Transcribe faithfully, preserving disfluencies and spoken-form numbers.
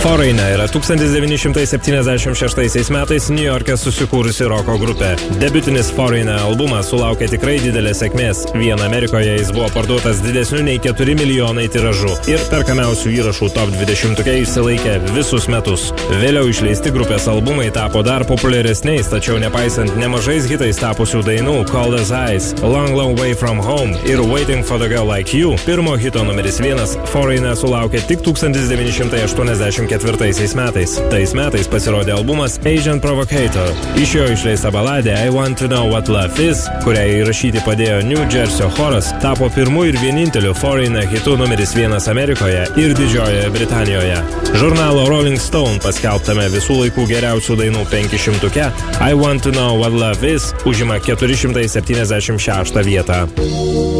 Foreigner yra tūkstantis devyni šimtai septyniasdešimt šeštaisiais metais New York'e susikūrusi roko grupė. Debiutinis Foreigner albumas sulaukė tikrai didelės sėkmės. Vien Amerikoje jis buvo parduotas didesniu nei keturi milijonai tiražų ir perkamiausių įrašų top dvidešimtuke išsilaikė visus metus. Vėliau išleisti grupės albumai tapo dar populiaresniais, tačiau nepaisant nemažais hitais tapusių dainų Cold as Ice, Long Long Way From Home ir Waiting for the Girl Like You, pirmo hito numeris vienas Foreigner sulaukė tik tūkstantis devyni šimtai aštuoniasdešimt ketvirtaisiais metais. Tais metais pasirodė albumas Agent Provocator. Iš jo išleista baladė I Want to Know What Love Is, kurią įrašyti padėjo New Jersey choras, tapo pirmu ir vieninteliu Foreigner hitu numeris vienas Amerikoje ir Didžiojoje Britanijoje. Žurnalo Rolling Stone paskelbtame visų laikų geriausių dainų penkišimtuke I Want to Know What Love Is užima keturi šimtai septyniasdešimt šeštą vietą.